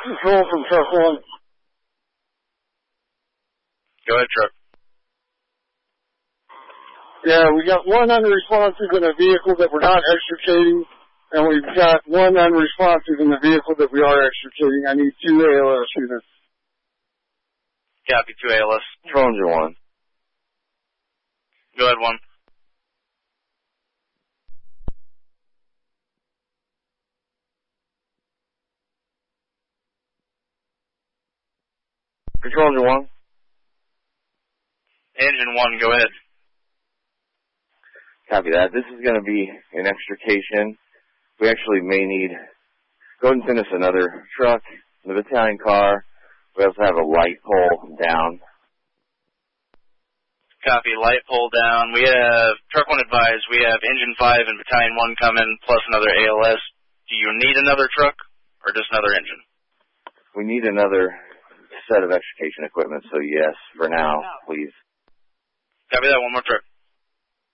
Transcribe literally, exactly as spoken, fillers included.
Control from truck one. Go ahead, truck. Yeah, we got one unresponsive in a vehicle that we're not extricating, and we've got one unresponsive in the vehicle that we are extricating. I need two A L S units. Copy, two A L S. Trojan one. Go ahead, one. Trojan one. Engine one, go ahead. Copy that. This is going to be an extrication. We actually may need, go ahead and send us another truck, the battalion car. We also have a light pole down. Copy, light pole down. We have, truck one advised, we have engine five and battalion one coming, plus another A L S. Do you need another truck, or just another engine? We need another set of extrication equipment, so yes, for now, please. Copy that, one more truck.